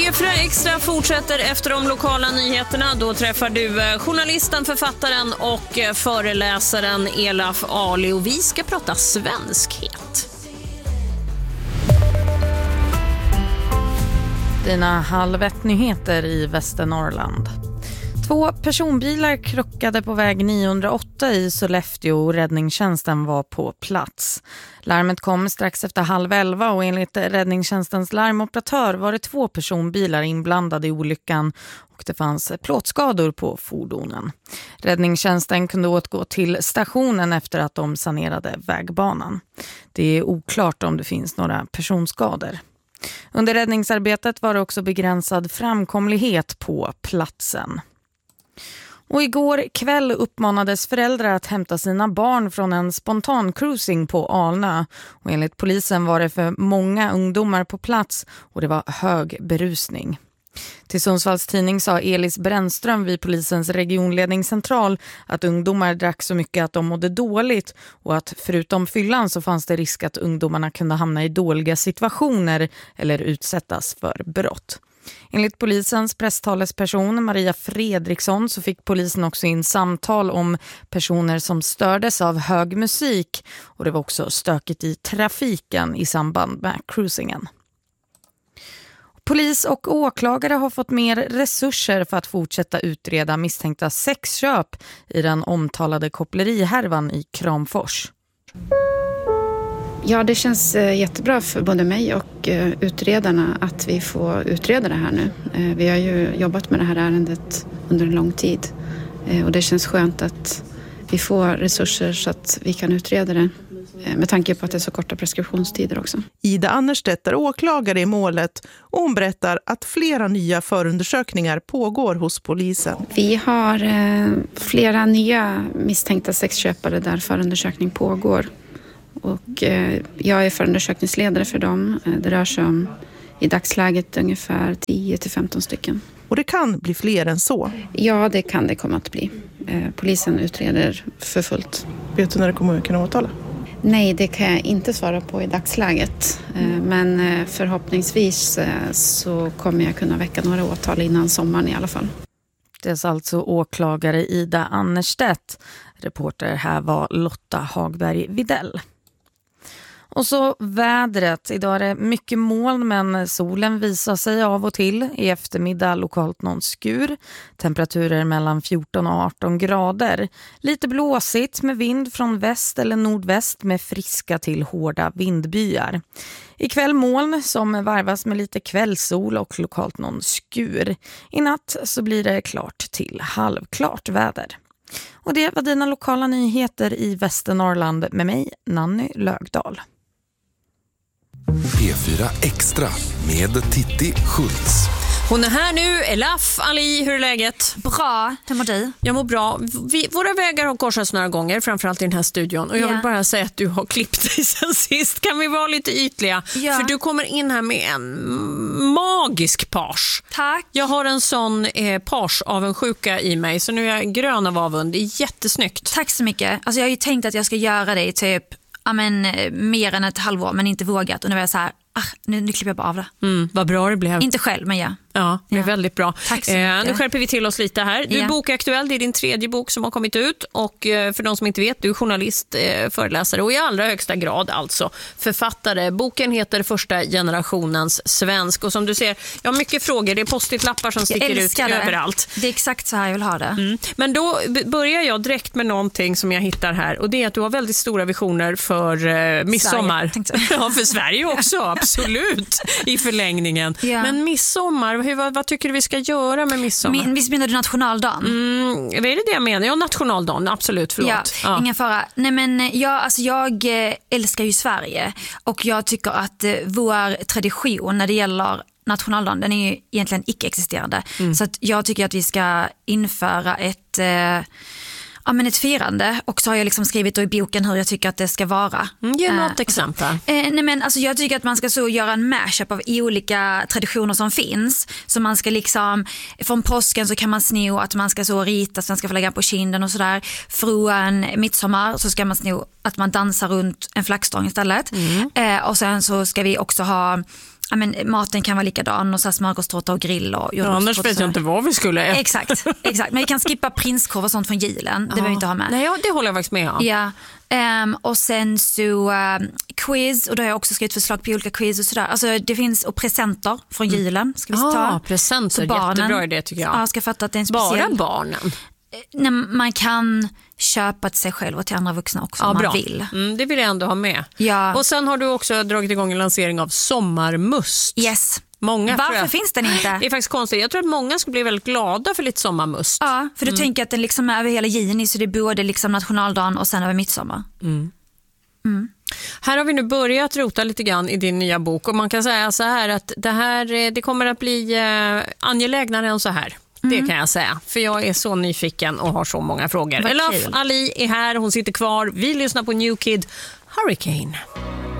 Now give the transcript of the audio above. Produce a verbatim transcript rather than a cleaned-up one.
P fyra Extra fortsätter efter de lokala nyheterna. Då träffar du journalisten, författaren och föreläsaren Elaf Ali och vi ska prata svenskhet. Dina halv ett nyheter i Västernorrland. Två personbilar krockade på väg niohundraåtta i Sollefteå och räddningstjänsten var på plats. Larmet kom strax efter halv elva och enligt räddningstjänstens larmoperatör var det två personbilar inblandade i olyckan och det fanns plåtskador på fordonen. Räddningstjänsten kunde återgå till stationen efter att de sanerade vägbanan. Det är oklart om det finns några personskador. Under räddningsarbetet var det också begränsad framkomlighet på platsen. Och igår kväll uppmanades föräldrar att hämta sina barn från en spontan cruising på Alnö. Och enligt polisen var det för många ungdomar på plats och det var hög berusning. Till Sundsvalls tidning sa Elis Brännström vid polisens regionledningscentral att ungdomar drack så mycket att de mådde dåligt och att förutom fyllan så fanns det risk att ungdomarna kunde hamna i dåliga situationer eller utsättas för brott. Enligt polisens presstalesperson Maria Fredriksson så fick polisen också in samtal om personer som stördes av hög musik och det var också stökigt i trafiken i samband med cruisingen. Polis och åklagare har fått mer resurser för att fortsätta utreda misstänkta sexköp i den omtalade kopplerihervan i Kramfors. Ja, det känns jättebra för både mig och utredarna att vi får utreda det här nu. Vi har ju jobbat med det här ärendet under en lång tid och det känns skönt att vi får resurser så att vi kan utreda det. Med tanke på att det är så korta preskriptionstider också. Ida Annerstedt är åklagare i målet och hon berättar att flera nya förundersökningar pågår hos polisen. Vi har eh, flera nya misstänkta sexköpare där förundersökning pågår. Och eh, jag är förundersökningsledare för dem. Det rör sig om i dagsläget ungefär tio till femton stycken. Och det kan bli fler än så? Ja, det kan det komma att bli. Eh, polisen utreder för fullt. Vet du när det kommer att kunna åtala? Nej, det kan jag inte svara på i dagsläget. Men förhoppningsvis så kommer jag kunna väcka några åtal innan sommaren i alla fall. Det är alltså åklagare Ida Annerstedt. Reporter här var Lotta Hagberg Videll. Och så vädret. Idag är det mycket moln men solen visar sig av och till. I eftermiddag lokalt någon skur. Temperaturer mellan fjorton och arton grader. Lite blåsigt med vind från väst eller nordväst med friska till hårda vindbyar. Ikväll moln som varvas med lite kvällssol och lokalt någon skur. I natt så blir det klart till halvklart väder. Och det var dina lokala nyheter i Västernorrland med mig, Nanny Lögdahl. P fyra Extra med Titti Schultz. Hon är här nu, Elaf Ali, hur är läget? Bra, hur mår du? Jag mår bra. Vi, våra vägar har korsats några gånger, framförallt i den här studion. Och jag Ja. vill bara säga att du har klippt dig sen sist. Kan vi vara lite ytliga? Ja. För du kommer in här med en magisk page. Tack. Jag har en sån eh, page av en sjuka i mig, så nu är jag grön av avund. Det är jättesnyggt. Tack så mycket. Alltså jag har ju tänkt att jag ska göra det i typ ja, men, mer än ett halvår, men inte vågat. Och nu är jag så här, ah, nu, nu klipper jag bara av det. Mm, vad bra det blev. Inte själv, men ja. Ja, det är Ja. väldigt bra. Tack så Eh, mycket. nu skärper vi till oss lite här. Du är Ja. bokaktuell, det är din tredje bok som har kommit ut. Och eh, för de som inte vet, du är journalist, eh, föreläsare och i allra högsta grad alltså författare. Boken heter Första generationens svensk. Och som du ser, jag har mycket frågor. Det är post-it-lappar som sticker ut älskar det. överallt. Det är exakt så här jag vill ha det. Mm. Men då b- börjar jag direkt med någonting som jag hittar här. Och det är att du har väldigt stora visioner för eh, midsommar. Sverige, tänkte jag. Ja, för Sverige också, absolut. I förlängningen. Ja. Men midsommar, hur, vad, vad tycker du vi ska göra med midsommar? Min, visst menar du nationaldagen? Mm, vad är det det jag menar? Ja, nationaldagen, absolut, förlåt. Ja, Ja. ingen fara. Nej, men jag, alltså jag eh, älskar ju Sverige och jag tycker att eh, vår tradition när det gäller nationaldagen, den är ju egentligen icke-existerande. Mm. Så att jag tycker att vi ska införa ett... Eh, Ja, men ett firande, och så har jag liksom skrivit då i boken hur jag tycker att det ska vara. Mm, ge något Eh, exempel. Eh, nej men alltså jag tycker att man ska så göra en mashup av olika traditioner som finns. Så man ska liksom, från påsken så kan man sno att man ska så rita, så man ska få lägga på kinden och sådär. Från midsommar så ska man sno att man dansar runt en flaggstång istället. Mm. Eh, och sen så ska vi också ha ja, men, maten kan vara likadan och så här smörgåstårta och grill. Och ja, annars vet jag inte vad vi skulle äta. Exakt, exakt. Men vi kan skippa prinskorv och sånt från Gilen. Det behöver vi inte ha med. Nej, ja, det håller jag faktiskt med om. Ja. Um, och sen så uh, quiz, och då har jag också skrivit förslag på olika quiz och sådär. Alltså det finns, och presenter från Gilen ska vi ta. Ja, presenter, jättebra idé tycker jag. Ja, ska fatta att det är en speciell... Bara barnen? Nej, man kan köpa till sig själv och till andra vuxna också ja, om man bra. vill. Mm, det vill jag ändå ha med. Ja. Och sen har du också dragit igång en lansering av sommarmust. Yes. Många, Varför jag, finns den inte? Det är faktiskt konstigt. Jag tror att många skulle bli väldigt glada för lite sommarmust. Ja, för du mm. tänker att den liksom är över hela juni, så det är både liksom nationaldagen och sen över midsommar. Mm. Mm. Här har vi nu börjat rota lite grann i din nya bok, och man kan säga så här att det här det kommer att bli eh, angelägnare än så här. Mm. Det kan jag säga, för jag är så nyfiken och har så många frågor. Elif Ali är här, hon sitter kvar. Vi lyssnar på New Kid, Hurricane.